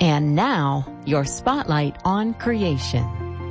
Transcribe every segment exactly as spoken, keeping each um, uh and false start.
And now, your spotlight on creation.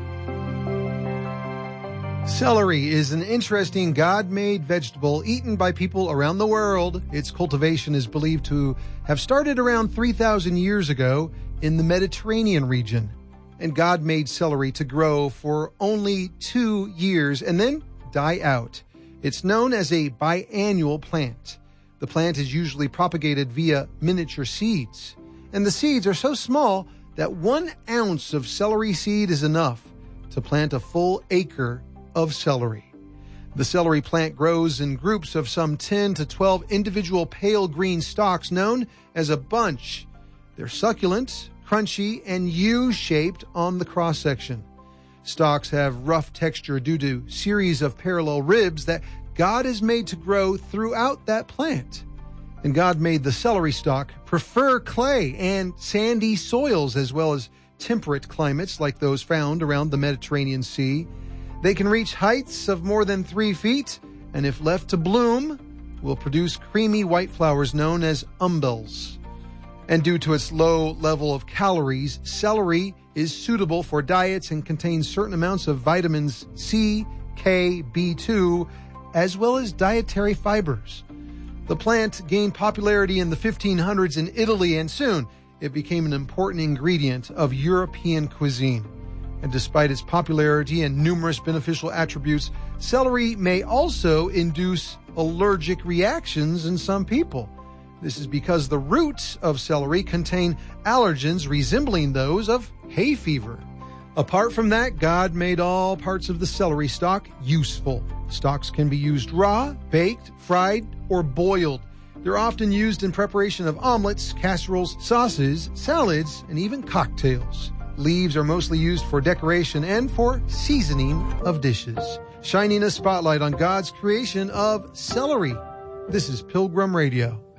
Celery is an interesting God-made vegetable eaten by people around the world. Its cultivation is believed to have started around three thousand years ago in the Mediterranean region. And God made celery to grow for only two years and then die out. It's known as a biannual plant. The plant is usually propagated via miniature seeds. And the seeds are so small that one ounce of celery seed is enough to plant a full acre of celery. The celery plant grows in groups of some ten to twelve individual pale green stalks known as a bunch. They're succulent, crunchy, and U-shaped on the cross-section. Stalks have rough texture due to series of parallel ribs that God has made to grow throughout that plant. And God made the celery stalk prefer clay and sandy soils as well as temperate climates like those found around the Mediterranean Sea. They can reach heights of more than three feet, and if left to bloom, will produce creamy white flowers known as umbels. And due to its low level of calories, celery is suitable for diets and contains certain amounts of vitamins C, K, B two, as well as dietary fibers. The plant gained popularity in the fifteen hundreds in Italy, and soon it became an important ingredient of European cuisine. And despite its popularity and numerous beneficial attributes, celery may also induce allergic reactions in some people. This is because the roots of celery contain allergens resembling those of hay fever. Apart from that, God made all parts of the celery stalk useful. Stalks can be used raw, baked, fried, or boiled. They're often used in preparation of omelets, casseroles, sauces, salads, and even cocktails. Leaves are mostly used for decoration and for seasoning of dishes. Shining a spotlight on God's creation of celery. This is Pilgrim Radio.